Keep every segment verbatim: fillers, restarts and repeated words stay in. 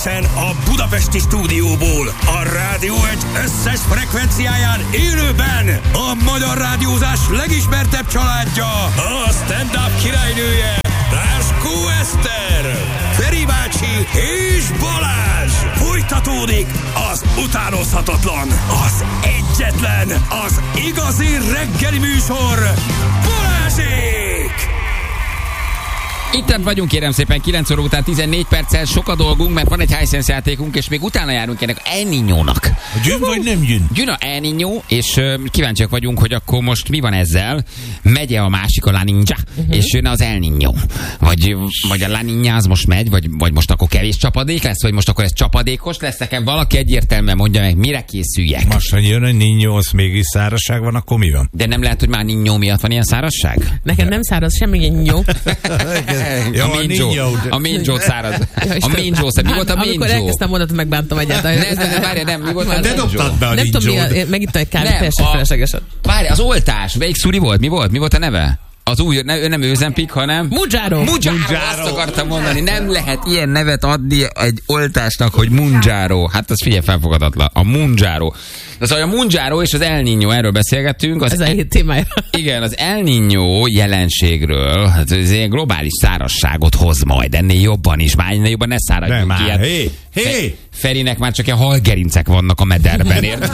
Egyenesen a budapesti stúdióból, a Rádió egy összes frekvenciáján élőben a magyar rádiózás legismertebb családja, a stand-up királynője, Ráskó Eszter, Feri bácsi és Balázs. Folytatódik az utánozhatatlan, az egyetlen, az igazi reggeli műsor, Balázsék! Itt vagyunk, kérem szépen, kilenc óra után tizennégy perccel, sok a dolgunk, mert van egy Hisense játékunk, és még utána járunk ennek El Niñónak. Jön vagy nem jön? Jön a El Niño, és uh, kíváncsiak vagyunk, hogy akkor most mi van ezzel. Megye a másik, a La Niña, uh-huh. és jön az El Niño. Vagy, vagy a La Niña az most megy, vagy, vagy most akkor kevés csapadék lesz, vagy most akkor ez csapadékos lesz. Nekem valaki egyértelműen mondja meg, mire készüljek. Most, hogy jön a Niño, az mégis szárazság van, akkor mi van? De nem lehet, hogy már Niño miatt van ilyen szárazság? Nekem nem száraz semmi Niño. Ja, a Minjo, a Minjo száraz. A Minjo, mi volt a Minjo? Amikor elkezdtem mondatot, megbántam egyáltalán. Ne, ne, ne, várj, nem, mi volt a De dobtad be a Nem tudom, megittem egy kávét, teljesen feleslegesen. Várj, az oltás, melyik szuri volt? Mi volt? Mi volt a neve? Az új, ne, nem Ozempic, hanem... Mounjaro. Mounjaro, azt akartam mondani. Nem lehet ilyen nevet adni egy oltásnak, hogy Mounjaro. Hát ez figyelj, felfogadatlan. A Mounjaro. De szóval a Mounjaro és az El Niño, erről beszélgettünk. Az ez a hét témája. Igen, az El Niño jelenségről, hát ez ilyen globális szárazságot hoz majd. Ennél jobban is. Már ennél jobban ne száradjunk ki. Hé, hé! Ferinek már csak ilyen halgerincek vannak a mederben, érted?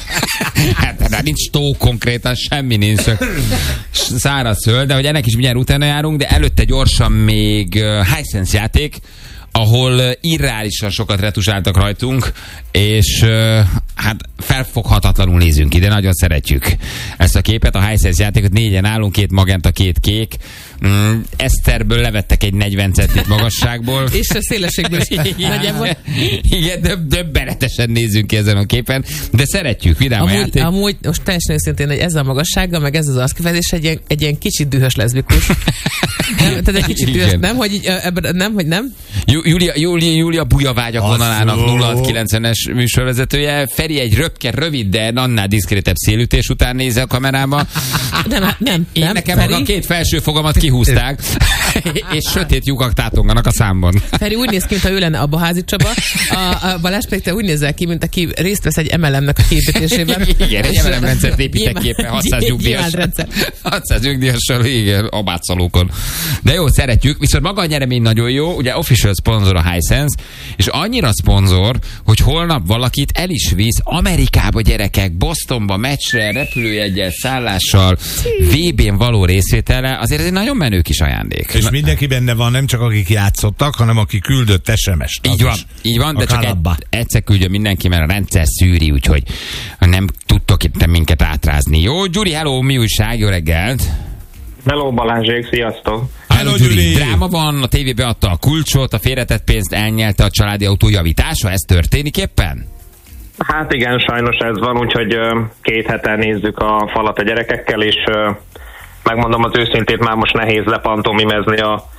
Hát nincs tó konkrétan, semmi nincs, csak száraz föl, de hogy ennek is mindjárt utána járunk, de előtte gyorsan még uh, Hisense játék, ahol uh, irreálisan sokat retusáltak rajtunk, és uh, hát felfoghatatlanul nézünk ide, nagyon szeretjük ezt a képet, a Hisense játékot, négyen állunk, két magenta, két kék, mm, Eszterből levettek egy negyven centit magasságból. És a szélességből is. Nagyjából. Igen, döb- döbbenetesen nézünk ki ezen a képen, de szeretjük, vidám amúgy, a játék. Amúgy most teljesen őszintén, hogy ez a magassággal, meg ez az arckifejezés egy ilyen, egy ilyen kicsit dühös leszbikus. Nem, tehát egy kicsit dühös, nem, hogy így, ebben, nem, hogy nem? Júlia, Júlia, Júlia Bujavágyak vonalának nulla hat kilencvenes műsorvezetője. Feri egy röpke, rövid, de annál diszkrétebb szélütés után néz a kamerába. Nem, nem, Én nem. nekem Feri? a két felső fogamat kihúzták, és sötét lyukak tátonganak a számban. Feri úgy néz ki, mintha ő lenne Abba Házi Csaba. A, a Balázs pedig te úgy nézel ki, mint aki részt vesz egy em el em-nek a képítésében. Igen, egy em el em rendszert építek képen hatszáz nyugdíjas. hatszáz nyugdíjassal, igen, abátszalókon. De jó, szeretjük, viszont maga a nyeremény nagyon jó, ugye official szponzor a Hisense, és annyira szponzor, hogy holnap valakit el is visz Amerikába, gyerekek, Bostonba, meccsre, repülőjeggyel, szállással, vé bén való részvétele, azért ez egy nagyon menő kis ajándék. És mindenki benne van, nem csak akik játszottak, hanem aki küldött es em es-t. Így van, így van, de csak egy, egyszer küldjön mindenki, mert a rendszer szűri, úgyhogy nem tudtok itt minket átrázni. Jó, Gyuri, hello, mi újság, jó reggelt! Hello Balázsék, sziasztok! Hello, Gyuri! Dráma van, a tévé beadta a kulcsot, a félretett pénzt elnyelte a családi autó javítása, ez történik éppen? Hát igen, sajnos ez van, úgyhogy két hete nézzük a falat a gyerekekkel, és megmondom az őszintét, már most nehéz lepantomimezni a,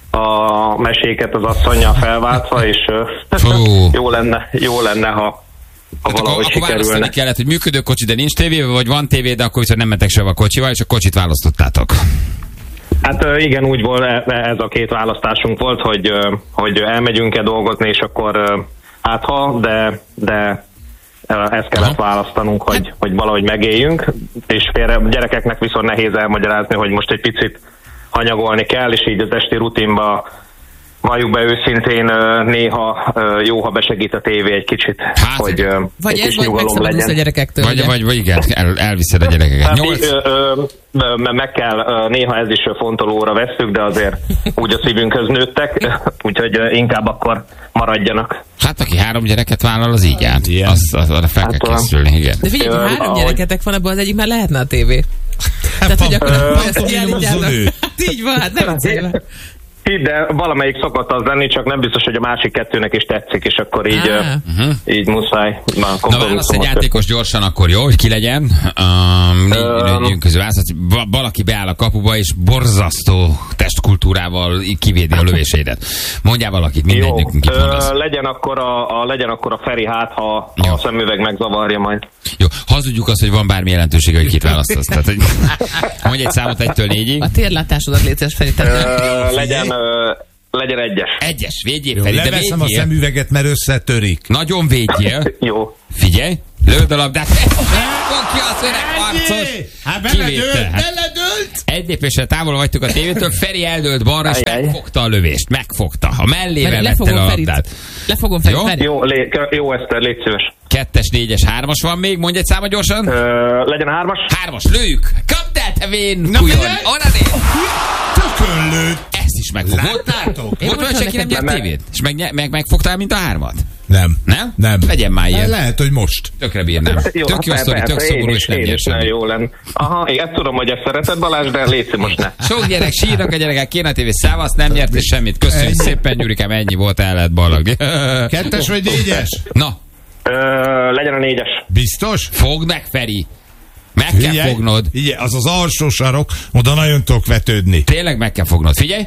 a meséket az asszonnyal felváltva, és jó lenne, jó lenne, ha Ha hát akkor, akkor választani kellett, hogy működő kocsi, de nincs tévé, vagy van tévé, de akkor viszont nem mentek sehova a kocsival, és a kocsit választottátok. Hát igen, úgy volt, ez a két választásunk volt, hogy, hogy elmegyünk-e dolgozni, és akkor hát ha, de, de ezt kellett Aha. választanunk, hogy, hogy valahogy megéljünk, és félre, a gyerekeknek viszont nehéz elmagyarázni, hogy most egy picit hanyagolni kell, és így az esti rutinba valljuk be őszintén, néha jó, ha besegít a tévé egy kicsit, hát, hogy vagy egy ez, kis nyugalom legyen. A gyerekektől, vagy, vagy, vagy igen, el, elviszed a gyerekeket. Hát, Nyolc... ö, ö, meg kell, néha ez is fontolóra vesszük, de azért úgy a szívünkhöz nőttek, úgyhogy inkább akkor maradjanak. Hát aki három gyereket vállal, az így áll. Yeah. Azt, azt, azt fel kell hát, készülni, igen. De figyelj, ha három gyereketek van, abban az egyik már lehetne a tévé. Tehát, hogy akkor ezt kiállítjának. Így van, hát nem cél. De valamelyik szokott az lenni, csak nem biztos, hogy a másik kettőnek is tetszik, és akkor így, ah. uh, így muszáj. Na, Na válasz egy játékos gyorsan, akkor jó, hogy ki legyen. Um, négy közül válasz, valaki beáll a kapuba, és borzasztó testkultúrával kivédi a lövéseidet. Mondjál valakit, mindegyikünk kit mondasz. Legyen akkor a, a, legyen akkor a Feri, hát ha jó. A szemüveg megzavarja majd. Jó, hazudjuk azt, hogy van bármi jelentősége, hogy kit választasz. Tehát, hogy mondj egy számot egytől négyig. A térlátásodat létszes, Feri. Legyen legyen egyes. Egyes, védjél Jó, Feri, de leveszem a védjél. szemüveget, mert összetörik. Nagyon védjél. Jó. Figyelj, lőd a labdát. Fog ki az öreg harcos. Hát Kivétel. beledőlt, Hát beledőlt! egy lépéssel távol vagytok a tévétől, Feri eldőlt balra, és Ajaj. megfogta a lövést. Megfogta. A mellével Feri, vette lefogom a Ferit. labdát. Lefogom Ferit. Jó? Feri. Jó, lé, jó Eszter, légy szíves. Kettes, négyes, hármas van még. Mondj egy számot gyorsan. Ö, legyen hármas. Hármas, lőjük. Kapd el, te vén Na, kujon. figyelj! Onadé. Tökön lőtt. Ezt is megfogod. Láttátok? Én Ott van, mondtam senki nem neked, nyert nem. tévét. És meg, meg, megfogtál, mint a hármat. Nem. Nem? Nem. Legyen már ilyen. Lehet, hogy most. Tökre bírnám. Tök jó hát sztori, tök persze, szomorú, én és is- nem én nyer is nagyon semmit. jó lenne. Aha, én ezt tudom, hogy ezt szereted, Balázs, de légy szíves, most ne. Sok gyerek sírnak a gyerekek, kéne a tévé szávasz, nem nyert és semmit. Köszönjük szépen, Gyurikám, ennyi volt, el lehet ballagni. Kettes vagy négyes? Na, Ö, legyen a négyes. Biztos? fogd meg, Feri. Meg kell Figyelj, fognod. Figyelj, az az alsó sarok, oda nagyon tudok vetődni. Tényleg meg kell fognod. Figyelj.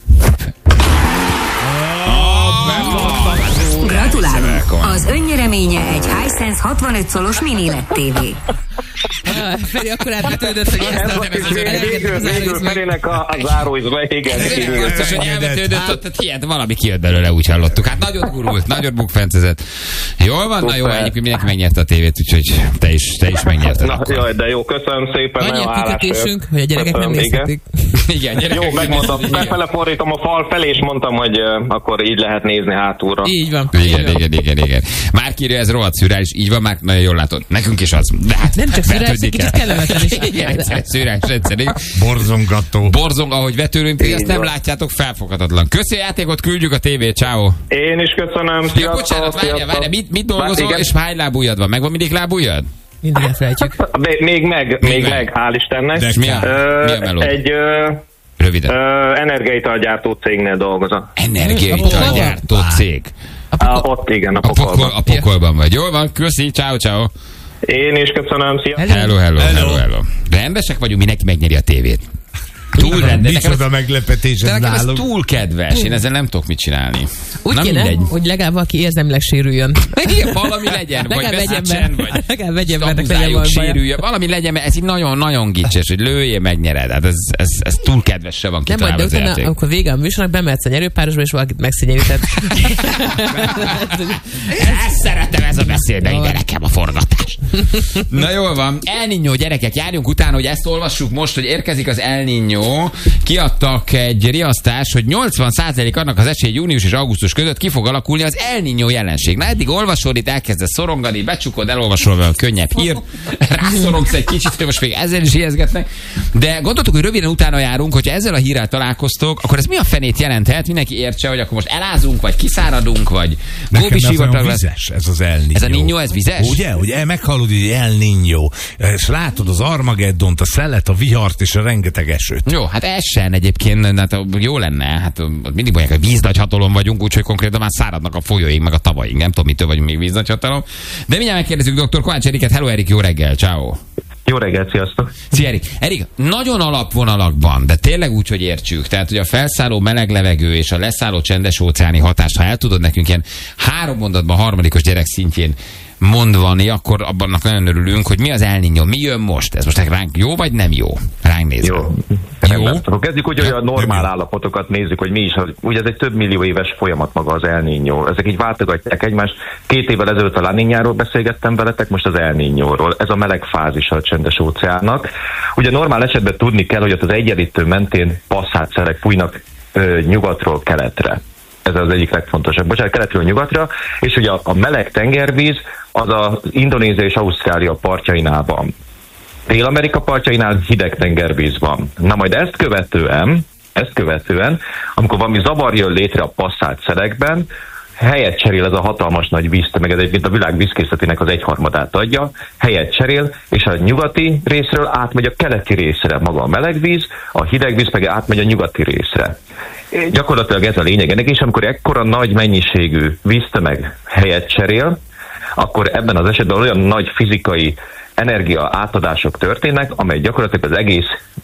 Gratulálunk! Az önnyereménye egy Hisense hatvanöt szolos mini el e dé tévé. Ah, Feri akkor átvetődött, hogy ezt Ez a a kis végül, végül Ferinek a, a záróizba, igen. Ez igen. biztos, hogy Engedett. elvetődött ott, tehát hihet, valami kijött belőle, úgy hallottuk. Hát nagyon gurult, nagyon bukfencezett. Jól van, na jó, Szuper. egyébként mindenki megnyerte a tévét, úgyhogy te is, te is megnyerted Na, akkor. jaj, de jó, köszönöm szépen. Annyi nagyon a hálás kikötésünk, vagyok. hogy a gyerekek nem Köszönöm, igen. nézhetik. Igen, gyerekek. Jó, megmondtam, igen. befele fordítom a fal felé, és mondtam, hogy uh, akkor így lehet nézni hátulra. Így van. Igen, igen, igen, igen. Már írja, ez rohadt szürreális, így van, már nagyon jól látod. Nekünk is az. De hát, Nem csak hát szürreális, vetődni kicsit kell. kellemetlen is. Igen, egyszerűen szürreális, egyszerűen. Borzongató. Borzong, ahogy vetődünk, pedig azt Így nem van. látjátok, felfoghatatlan. Köszi a játékot, küldjük a tévét, ciao. Én is köszönöm, Ja, sziasztok, bocsánat, várjál, sziasztok. várjál, mit, mit dolgozol, Igen. és hány lábujjad van? Megvan mindig lábujjad? Mindig elfelejtjük. Még, még meg, még meg. meg, hál' Istennek. De És mi a, Ö, mi a melód? Egy ö, Röviden. ö, energiaitalgyártó cégnél dolgozom. Energiaitalgyártó cég. A, ott igen, a A, pokol, pokolban. a pokolban vagy. Jól van, köszi, ciao, ciao. Én is köszönöm, sziasztok. Hello, hello, hello, Hello. hello. Rendesek vagyunk, mindenki megnyeri a tévét. Túl rendes. Nekem ez, Micsoda meglepetés de ez nekem ez náluk. túl kedves. Én ezzel nem tudok mit csinálni. Úgy Na kéne, mindegy. hogy legalább valaki érzelmileg sérüljön. Igen, valami legyen, vagy Legalább egy veszítsen, ember. vagy Legalább egy embernek legyen abuzáljuk, valami baja. sérüljön. Valami legyen, mert ez így nagyon-nagyon gicses, hogy lőjél, megnyered. Hát ez, ez, ez túl kedvesre van Nem baj, de kitalálva az utána, játék. amikor vége a műsornak, bemehetsz a nyerőpárosba, és valakit megszégyenített. Ezt szeretem, ez a beszélbe, ide nekem a forgatás. Na jól van. El Niño, gyerekek, járjunk utána, hogy ezt olvassuk most, hogy érkezik az El Niño. Kiadtak egy riasztás, hogy nyolcvan százalék annak az esély június és augusztus között ki fog alakulni az El Niño jelenség. Na eddig olvasol, itt elkezdesz szorongani, becsukod, elolvasol valami könnyebb hírt, rászorongsz egy kicsit, hogy most még ezzel is ijeszgetnek. De gondoltuk, hogy röviden utána járunk, hogyha ezzel a hírrel találkoztok, akkor ez mi a fenét jelenthet? Mindenki értse, hogy akkor most elázunk, vagy kiszáradunk, vagy Nekem góbi ez olyan sivatag lesz. vizes, ez az El Niño. Ez a Niño, ez vizes? Ugye, hogy el- meghallod, hogy El Niño, és látod az Armageddont, a szellet, a vihart és a rengeteg esőt. Jó, hát ez sem egyébként, hát jó lenne, hát mindig mondják, hogy víznagyhatalom vagyunk, úgyhogy konkrétan már száradnak a folyóink, meg a tavaink, nem tudom, mitől vagyunk még víznagyhatalom. De mindjárt megkérdezzük dr. Kovács Eriket. Hello Erik, jó reggel, ciao. Jó reggelt, sziasztok. Szia Erik. Erik, nagyon alapvonalakban, de tényleg úgy, hogy értsük. Tehát, hogy a felszálló meleg levegő és a leszálló csendes óceáni hatást, ha el tudod nekünk ilyen három mondatban harmadikos gyerek szintjén mondani, akkor abban nagyon örülünk, hogy mi az El Niño, mi jön most? Ez most ránk jó vagy nem jó? Ránk nézve. Jó. Jó? Akkor kezdjük úgy, hogy Ja, a normál nem jó. állapotokat nézzük, hogy mi is. Ugye ez egy több millió éves folyamat maga az El Niño. Ezek így váltogatják egymást. Két évvel ezelőtt a La Niñáról beszélgettem veletek, most az El Niñóról. Ez a meleg fázis a csendes óceánnak. Ugye normál esetben tudni kell, hogy ott az egyenlítő mentén passzátszerek fújnak ö, nyugatról keletre. Ez az egyik legfontosabb. Bocsánat, keletről nyugatra, és ugye a, a meleg tengervíz az az Indonézia és Ausztrália partjainál van. Dél-Amerika partjainál hideg tengervíz van. Na majd ezt követően, ezt követően, amikor valami zavar jön létre a passzált szerekben, helyet cserél ez a hatalmas nagy víztömeg, ez egyébként a világ vízkészletének az egyharmadát adja, helyet cserél, és a nyugati részről átmegy a keleti részre maga a meleg víz, a hideg víz meg átmegy a nyugati részre. Gyakorlatilag ez a lényeg ennek, és amikor ekkora nagy mennyiségű víztömeg helyet cserél, akkor ebben az esetben olyan nagy fizikai energia átadások történnek, amely gyakorlatilag az egész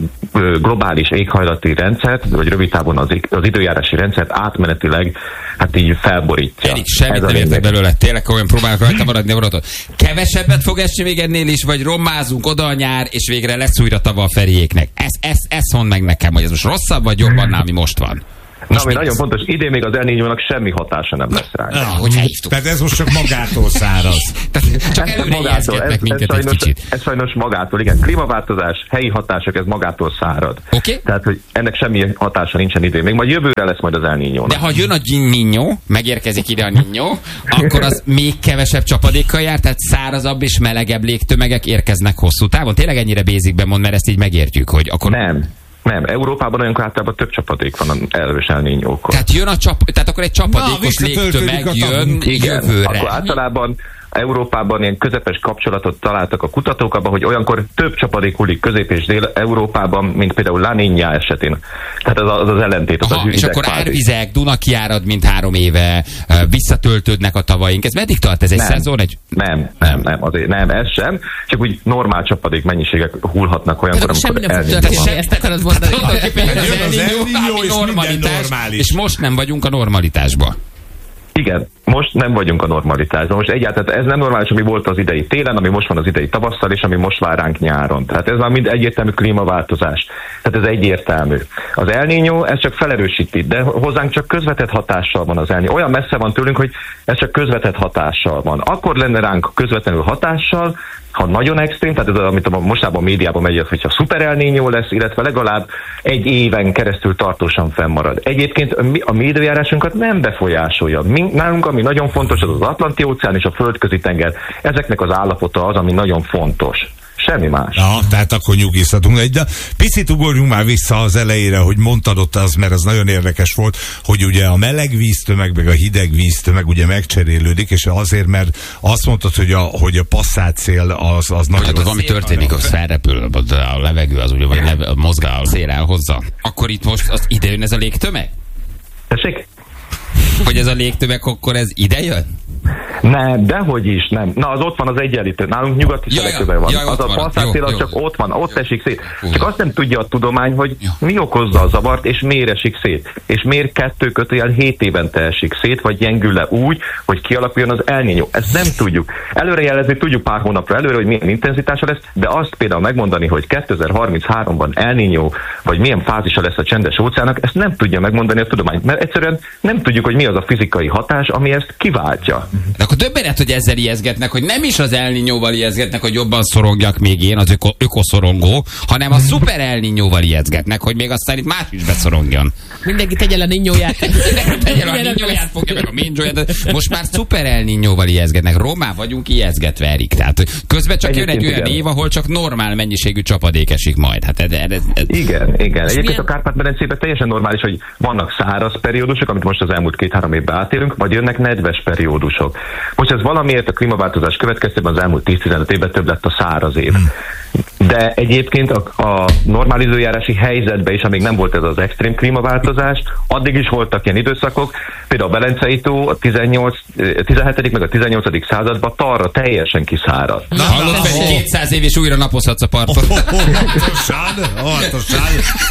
ö, globális éghajlati rendszert, vagy rövid távon az, az időjárási rendszert átmenetileg hát így felborítja. Erik, semmit Ez a nem értek lényeg. belőle, tényleg olyan próbálok rajta maradni a vonaton. Kevesebbet fog esni még ennél is, vagy rommázunk oda a nyár, és végre lesz újra tava a Feriéknek. Ez, ez, ez mondd meg nekem, hogy ez most rosszabb, vagy jobb annál, ami most van. Na, ami nagyon fontos, idén még az El Niñónak semmi hatása nem lesz rá. Ah, hogy tehát ez most csak magától száraz. Csak előre ijeszgetnek minket sajnos, egy kicsit. Ez sajnos magától, igen. Klímaváltozás, helyi hatások, ez magától szárad. Okay. Tehát, hogy ennek semmi hatása nincsen idén. Még majd jövőre lesz majd az El Niñónak. De ha jön a Niño, megérkezik ide a Niño, akkor az még kevesebb csapadékkal jár, tehát szárazabb és melegebb légtömegek érkeznek hosszú távon. Tényleg ennyire basicben mond, mert ezt így megértjük, hogy akkor... Nem. Nem, Európában olyankor általában több csapadék van az erős El Niñókor. Tehát jön a csap... Tehát akkor egy csapadékos Na, légtömeg jön jövőre. Akkor általában Európában ilyen közepes kapcsolatot találtak a kutatók abban, hogy olyankor több csapadék hullik Közép- és Dél-Európában, mint például La Niña esetén. Tehát az az, az ellentét. Az Aha, az és akkor árvizek, Duna kiárad, mint három éve, visszatöltődnek a tavaink. Ez meddig tart? Ez egy nem, szezon? Egy... Nem, nem, nem, azért nem, ez sem. Csak úgy normál csapadék mennyiségek hullhatnak olyankor, amikor elnézést. Ezt akarod mondani. Az El Niño, és normalitás, és most nem vagyunk a normalitásban. Igen, most nem vagyunk a normalitásban. Most egyáltalán ez nem normális, ami volt az idei télen, ami most van az idei tavasszal, és ami most vár ránk nyáron. Tehát ez már mind egyértelmű klímaváltozás. Tehát ez egyértelmű. Az El Niño, ez csak felerősíti, de hozzánk csak közvetett hatással van az El Niño. Olyan messze van tőlünk, hogy ez csak közvetett hatással van. Akkor lenne ránk közvetlenül hatással, ha nagyon extrém, tehát ez az, amit a mostában a médiában megy, az, hogyha szuper El Niño lesz, illetve legalább egy éven keresztül tartósan fennmarad. Egyébként a mi időjárásunkat nem befolyásolja. Mi, nálunk, ami nagyon fontos, az az Atlanti-óceán és a Földközi tenger. Ezeknek az állapota az, ami nagyon fontos. Semmi más. Na, tehát akkor nyugisztatunk. De picit ugorjunk már vissza az elejére, hogy mondtad ott az, mert az nagyon érdekes volt, hogy ugye a meleg víztömeg, meg a hideg víztömeg ugye megcserélődik, és azért, mert azt mondtad, hogy a, hogy a passzátszél az, az nagyon... Hát valami történik, az felrepül, a levegő az ugye, vagy leve, mozgál, a szél elhozza. Akkor itt most az ide jön ez a légtömeg? Tessék? Hogy ez a légtömeg, akkor ez ide jön? Nem, dehogy is, nem. Na, az ott van az egyenlítő. Nálunk nyugati szelekőben van. Jaj, az a passzátszél az csak ott van, ott esik szét. Csak azt nem tudja a tudomány, hogy jó. mi okozza a zavart, és miért esik szét. És miért kettő kötőjel hét évente esik szét, vagy gyengül le úgy, hogy kialakuljon az El Niño. Ezt nem tudjuk. Előrejelezni tudjuk pár hónapra előre, hogy milyen intenzitása lesz, de azt például megmondani, hogy kétezer-harmincháromban El Niño, vagy milyen fázisa lesz a csendes óceánnak, ezt nem tudja megmondani a tudomány. Mert egyszerűen nem tudjuk, hogy mi az a fizikai hatás, ami ezt kiváltja. De akkor többet, hogy ezzel ijeszgetnek, hogy nem is az El Niñóval ijeszgetnek, hogy jobban szorongjak még én, az öko, ökoszorongó, hanem a szuper El Niñóval ijeszgetnek, hogy még aztán itt más is beszorongjon. Mindenki tegye le Niñóját. Tegye le a Niñóját, fogja meg a Minjóját. Most már szuper El Niñóval ijeszgetnek. Romá vagyunk ijeszgetve, Erik. Tehát közben csak jön egy olyan év, ahol csak normál mennyiségű csapadék esik majd. Hát ez, ez, ez... Igen, igen. Egyébként a Kárpát-medencében teljesen normális, hogy vannak száraz periódusok, amit most az elmúlt két-három évben átérünk, vagy jönnek nedves periódusok. Most ez valamiért a klímaváltozás következtében az elmúlt tíz-tizenöt évben több lett a száraz év. De egyébként a, a normál időjárási helyzetben is, amíg nem volt ez az extrém klímaváltozás, addig is voltak ilyen időszakok, például a Velencei tó a tizennyolc, tizenhetedik meg a tizennyolcadik században tarra teljesen kiszáradt. Na, hallott fel, kétszáz év és újra napozhatsz a parton. Hartosan, hartosan.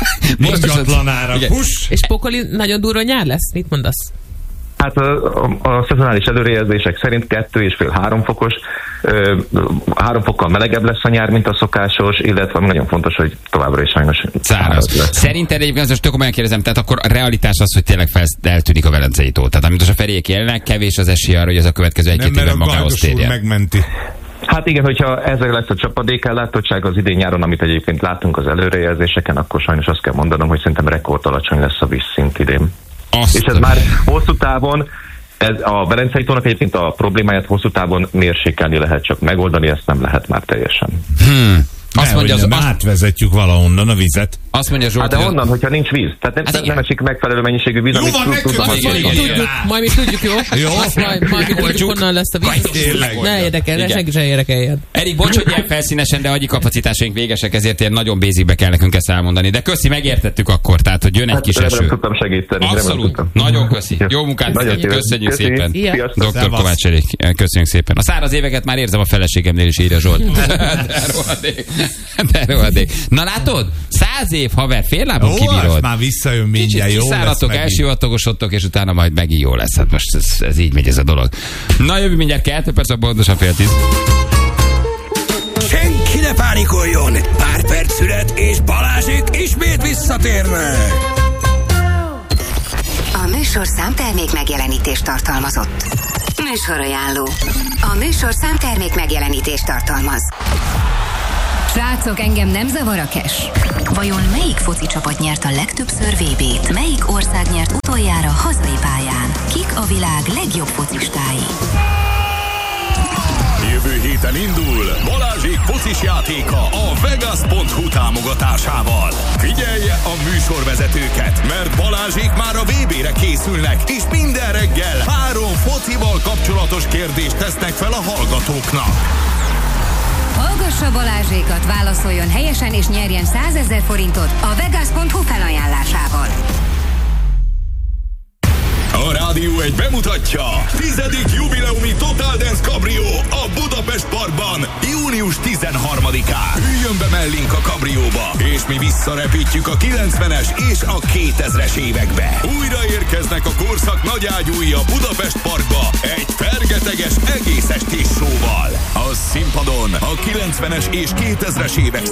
Ingatlanára, puss! És pokoli nagyon durva nyár lesz? Mit mondasz? Hát a, a, a szezonális előrejelzések szerint kettő és fél három fokos, ö, három fokkal melegebb lesz a nyár, mint a szokásos, illetve nagyon fontos, hogy továbbra is sajnos száraz lesz. Szerinted egyébként, most tök komolyan kérdezem, tehát akkor a realitás az, hogy tényleg fel, eltűnik a Velencei tó. Tehát amit most a Feriék élnek, kevés az esély arra, hogy ez a következő egy-két évben magához térjen. Megmenti. Hát igen, hogyha ezzel lesz a csapadékellátottság az idén nyáron, amit egyébként látunk az előrejelzéseken, akkor sajnos azt kell mondanom, hogy szerintem rekord alacsony lesz a vízszint idén. Azt. És ez már hosszú távon, ez a Velencei tónak egyébként a problémáját hosszú távon mérsékelni lehet, csak megoldani ezt nem lehet már teljesen. Hmm. Azt ne, mondja, az, azt... átvezetjük valahonnan a vizet. Azt mondja Zsolt, hát de honnan, hogyha nincs víz? Tehát nem, hát nem esik megfelelő mennyiségű víz, jó, amit van, tudunk. Majd mi tudjuk, jó? Jó. Azt majd, majd mi tudjuk, honnan lesz a víz. Ne érdekel, senki sem érdekeljen. Erik, bocs, hogy ilyen felszínesen, de agyi kapacitásaink végesek, ezért ilyen nagyon basicbe kell nekünk ezt elmondani. De köszi, megértettük akkor, tehát, hogy jön egy kis eső. Nem tudtam segíteni. Abszolút. Nagyon köszi. Jó munkát, köszönjük szépen. doktor Kovács Erik, köszönjük szépen. A száraz éveket már érzem a feleségemnél is, írja Zsolt. De rohadék. Na látod? Száz év, haver, fél lábon kibírod. Már visszajön mindjárt, jó lesz. Kiszáradtok, elsivatagosodtok, és utána majd megint jó lesz. Hát most ez, ez így megy ez a dolog. Na jövő mindjárt kettő perc, a pontosan fél tíz. Senki ne pánikoljon! Pár perc szület, és Balázsék ismét visszatérnek! műsor számtermék megjelenítést tartalmazott. Műsorajánló. A műsor számtermék megjelenítést tartalmaz. Srácok, engem nem zavar a cash. Vajon melyik foci csapat nyert a legtöbbször vé bét? Melyik ország nyert utoljára hazai pályán? Kik a világ legjobb focistái? Jövő héten indul Balázsék focis játéka a Vegas pont hu támogatásával. Figyelje a műsorvezetőket, mert Balázsék már a vé bére készülnek, és minden reggel három focival kapcsolatos kérdést tesznek fel a hallgatóknak. Hallgassa Balázsékat, válaszoljon helyesen és nyerjen százezer forintot a Vegas pont hu felajánlásával. A Rádió egy bemutatja tizedik jubileumi Total Dance Cabrio a Budapest Parkban június tizenharmadikán. Üljön be mellénk a kabrióba, és mi visszarepítjük a kilencvenes és a kétezres évekbe. Újra érkeznek a korszak nagyágyúi a Budapest Parkba egy fergeteges egész estés showval. A színpadon a kilencvenes és kétezres évek